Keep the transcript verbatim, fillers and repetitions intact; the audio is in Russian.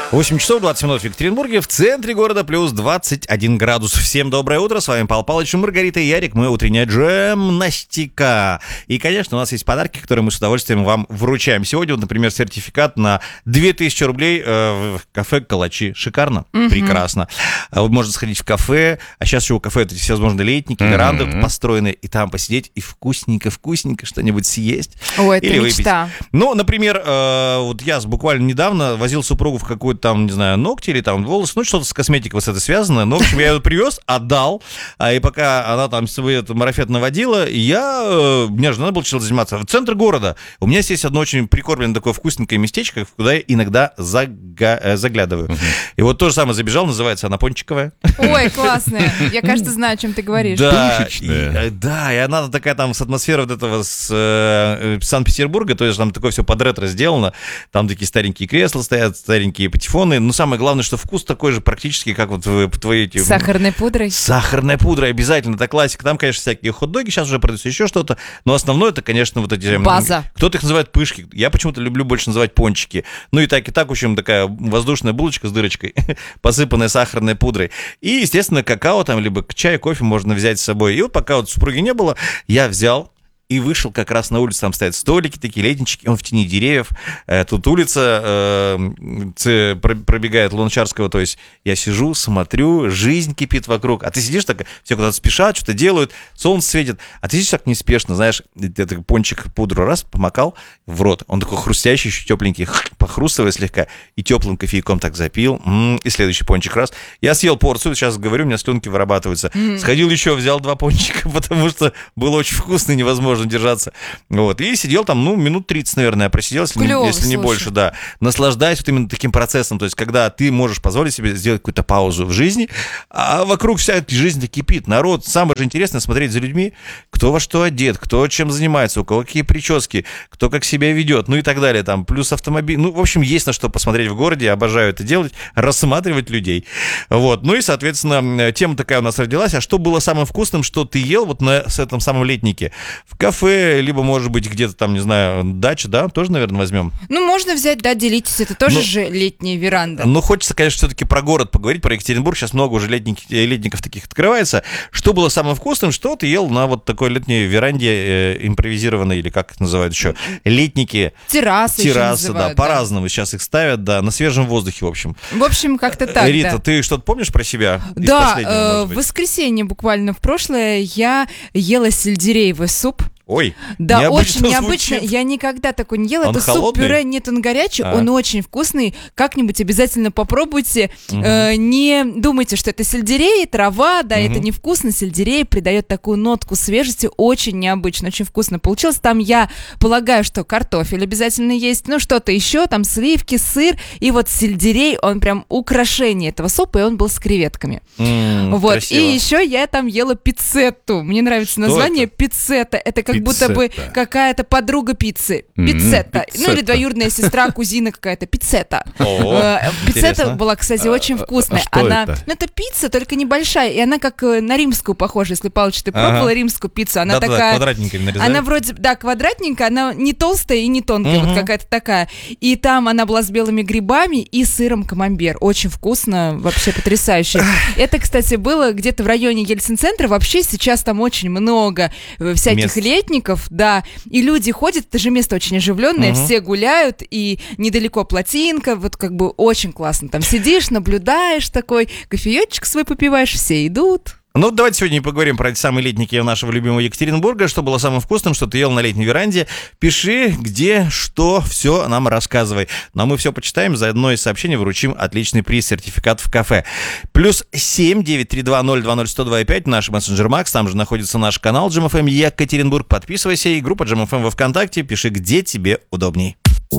восемь часов двадцать минут в Екатеринбурге, в центре города плюс двадцать один градус. Всем доброе утро, с вами Павел Павлович, Маргарита и Ярик, мы утренняя джемнастика. И, конечно, у нас есть подарки, которые мы с удовольствием вам вручаем. Сегодня, вот, например, сертификат на две тысячи рублей э, в кафе «Калачи». Шикарно, mm-hmm. прекрасно. Вот можно сходить в кафе, а сейчас еще у кафе эти всевозможные летники, mm-hmm. веранды построены, и там посидеть и вкусненько-вкусненько что-нибудь съесть. Ой, это или мечта. Выпить. Ну, например, э, вот я буквально недавно возил супругу в какую-то там, не знаю, ногти или там волосы, ну, что-то с косметикой с это связано. Ну, в общем, я ее привез, отдал, а и пока она там свой этот марафет наводила, я, э, мне же надо было чем-то заниматься. В центр города у меня есть одно очень прикормленное такое вкусненькое местечко, куда я иногда зага- заглядываю. Uh-huh. И вот то же самое забежал, называется она Пончиковая. Ой, классная. Я, кажется, знаю, о чем ты говоришь. Да, и, да, и она такая там с атмосферой вот этого с э, Санкт-Петербурга, то есть там такое все под ретро сделано, там такие старенькие кресла стоят, старенькие патефоны. Но самое главное, что вкус такой же практически, как вот в твоей... Эти... С сахарной пудрой. С сахарной пудрой, обязательно, это классика. Там, конечно, всякие хот-доги сейчас уже продаются, еще что-то, но основное это, конечно, вот эти... База. Кто-то их называет пышки, я почему-то люблю больше называть пончики. Ну и так, и так, в общем, такая воздушная булочка с дырочкой, посыпанная сахарной пудрой. И, естественно, какао там, либо чай, кофе можно взять с собой. И вот пока вот супруги не было, я взял... И вышел как раз на улицу, там стоят столики такие, летнички, он в тени деревьев. Э, тут улица э, пробегает Луначарского, то есть я сижу, смотрю, жизнь кипит вокруг. А ты сидишь так, все куда-то спешат, что-то делают, солнце светит. А ты сидишь так неспешно, знаешь, ты пончик, пудру раз, помакал в рот. Он такой хрустящий, еще тепленький, похрустывая слегка, и теплым кофейком так запил. М-м, и следующий пончик раз. Я съел порцию, сейчас говорю, у меня слюнки вырабатываются. Mm-hmm. Сходил еще, взял два пончика, потому что было очень вкусно и невозможно держаться. Вот. И сидел там, ну, минут тридцать, наверное, я просидел, если, Клёво, не, если не больше, да. Наслаждаясь вот именно таким процессом, то есть когда ты можешь позволить себе сделать какую-то паузу в жизни, а вокруг вся эта жизнь кипит. Народ, самое же интересное смотреть за людьми, кто во что одет, кто чем занимается, у кого какие прически, кто как себя ведет, ну и так далее. Там, плюс автомобиль. Ну, в общем, есть на что посмотреть в городе, я обожаю это делать, рассматривать людей. Вот. Ну и, соответственно, тема такая у нас родилась. А что было самым вкусным, что ты ел вот на с этом самом летнике? В кафе, либо, может быть, где-то там, не знаю, дача, да, тоже, наверное, возьмем. Ну, можно взять, да, делитесь, это тоже ну, же летняя веранда. Ну, хочется, конечно, все-таки про город поговорить, про Екатеринбург, сейчас много уже летник, летников таких открывается. Что было самым вкусным, что ты ел на вот такой летней веранде э, импровизированной, или как их называют еще, летники. Террасы Террасы, называют, да, по-разному сейчас их ставят, да, на свежем воздухе, в общем. В общем, как-то так, Рита, да. ты что-то помнишь про себя? Да, э, в воскресенье буквально в прошлое я ела сельдереевый суп. Ой, да, необычно очень необычно. Звучит. Я никогда такой не ела. Он Это холодный? суп-пюре, нет, он горячий, а. он очень вкусный. Как-нибудь обязательно попробуйте. Угу. Э, не думайте, что это сельдерей, трава, да, угу. это невкусно. Сельдерей придает такую нотку свежести, очень необычно, очень вкусно получилось. Там я полагаю, что картофель обязательно есть, ну что-то еще, там сливки, сыр, и вот сельдерей, он прям украшение этого супа, и он был с креветками. М-м, вот. красиво. И еще я там ела пиццетту. Мне нравится что название это? пиццетта. Это как Пиццетта. будто бы какая-то подруга пиццы. Пиццетта. Mm-hmm. Ну или двоюродная сестра, кузина какая-то. Пиццетта. О, Пиццетта была, кстати, очень вкусная. что она, это? Ну это пицца, только небольшая. И она как на римскую похожа. Если, Павлович, ты пробовала ага. римскую пиццу. Она да, такая... Да, квадратненькая нарезают. Она вроде, да, квадратненькая. Она не толстая и не тонкая. Uh-huh. Вот какая-то такая. И там она была с белыми грибами и сыром камамбер. Очень вкусно. Вообще потрясающе. Это, кстати, было где-то в районе Ельцин-центра. Вообще сейчас там очень много всяких Мест. летников. Да. И люди ходят, это же место очень оживленное, uh-huh. все гуляют, и недалеко плотинка, вот как бы очень классно. Там сидишь, наблюдаешь такой, кофеечек свой попиваешь, все идут. Ну, давайте сегодня поговорим про эти самые летники нашего любимого Екатеринбурга. Что было самым вкусным, что ты ел на летней веранде. Пиши, где, что, все нам рассказывай. Ну, а мы все почитаем, за одно из сообщений вручим отличный приз, сертификат в кафе. Плюс семь девять три два ноль два ноль сто два пять, наш мессенджер Макс, там же находится наш канал джем эф эм Екатеринбург. Подписывайся, и группа джем эф эм во ВКонтакте, пиши, где тебе удобней.